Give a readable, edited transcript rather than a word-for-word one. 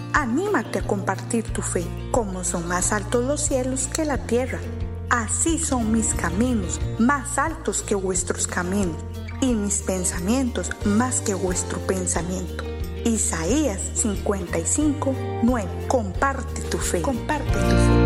Anímate a compartir tu fe. Como son más altos los cielos que la tierra, así son mis caminos, más altos que vuestros caminos, y mis pensamientos más que vuestro pensamiento. Isaías 55:9. Comparte tu fe. Comparte tu fe.